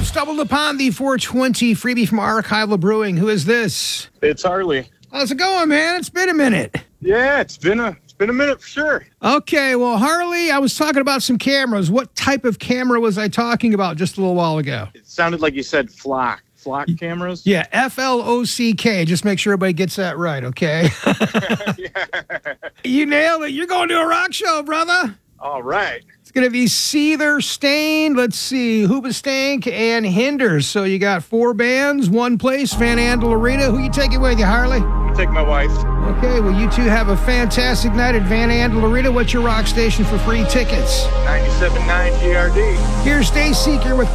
I've stumbled upon the 420 freebie from Archival Brewing. Who is this? It's Harley. How's it going, man? It's been a minute. Yeah, it's been a minute for sure. Okay, well, Harley, I was talking about some cameras. What type of camera was I talking about just a little while ago? It sounded like you said flock cameras. Yeah, FLOCK. Just make sure everybody gets that right, okay? Yeah. You nailed it. You're going to a rock show, brother. All right. It's going to be Seether, Stained, let's see, Hoobastank, and Hinders. So you got 4 bands, 1 place, Van Andel Arena. Who you taking with you, Harley? I'll take my wife. Okay, well, you two have a fantastic night at Van Andel Arena. What's your rock station for free tickets? 97.9 GRD. Here's Day Seeker with